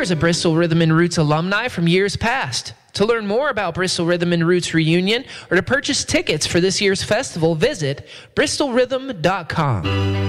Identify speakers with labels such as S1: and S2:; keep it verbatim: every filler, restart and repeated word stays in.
S1: members of Bristol Rhythm and Roots alumni from years past. To learn more about Bristol Rhythm and Roots reunion or to purchase tickets for this year's festival, visit bristol rhythm dot com.